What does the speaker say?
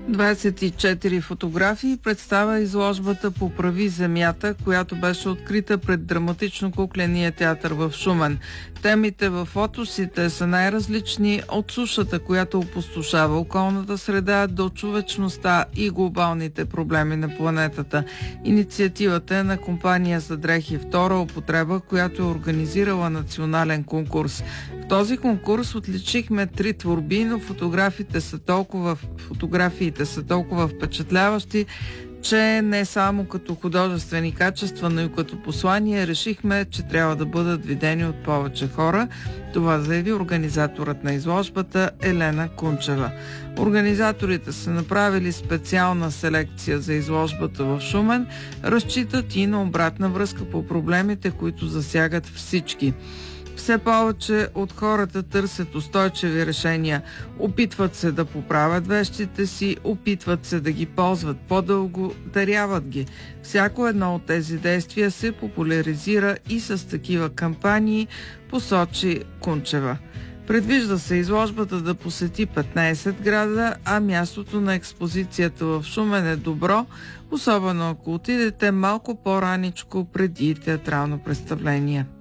24 фотографии представя изложбата "Поправи земята", която беше открита пред Драматично-кукления театър в Шумен. Темите във фотосите са най-различни, от сушата, която опустошава околната среда, до човечността и глобалните проблеми на планетата. Инициативата е на компания за дрехи "Втора употреба", която е организирала национален конкурс. В този конкурс отличихме 3 творби, но фотографиите са толкова впечатляващи, че не само като художествени качества, но и като послание решихме, че трябва да бъдат видени от повече хора. Това заяви организаторът на изложбата Елена Кунчева. Организаторите са направили специална селекция за изложбата в Шумен, разчитат и на обратна връзка по проблемите, които засягат всички. Все повече от хората търсят устойчиви решения. Опитват се да поправят вещите си, опитват се да ги ползват по-дълго, даряват ги. Всяко едно от тези действия се популяризира и с такива кампании, посочи Кунчева. Предвижда се изложбата да посети 15 града, а мястото на експозицията в Шумен е добро, особено ако отидете малко по-раничко преди театрално представление.